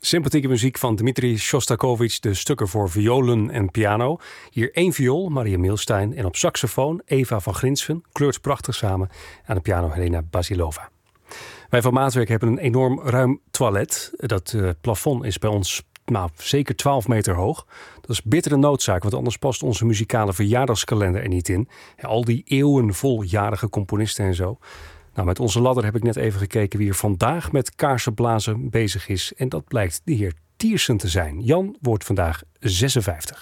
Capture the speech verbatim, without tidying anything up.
Sympathieke muziek van Dmitri Shostakovich, de stukken voor violen en piano. Hier één viool, Maria Milstein. En op saxofoon Eva van Grinsven, kleurt prachtig samen. Aan de piano Helena Basilova. Wij van Maatwerk hebben een enorm ruim toilet. Dat uh, plafond is bij ons nou, zeker twaalf meter hoog. Dat is bittere noodzaak, want anders past onze muzikale verjaardagskalender er niet in. Ja, al die eeuwen voljarige componisten en zo. Nou, met onze ladder heb ik net even gekeken wie er vandaag met kaarsenblazen bezig is. En dat blijkt de heer Tiersen te zijn. Jan wordt vandaag zesenvijftig.